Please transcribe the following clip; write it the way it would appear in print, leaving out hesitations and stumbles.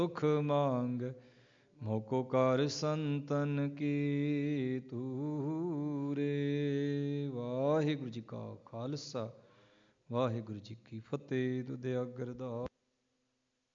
ਸੁਖ ਮੰਗ, ਮੋਕੋ ਕਰ ਸੰਤਨ ਕੀ ਤੂਰੇ। ਵਾਹਿਗੁਰੂ ਜੀ ਕਾ ਖਾਲਸਾ, ਵਾਹਿਗੁਰੂ ਜੀ ਕੀ ਫਤਿਹ। ਤੁਧ ਅਗਰਦਾਸ।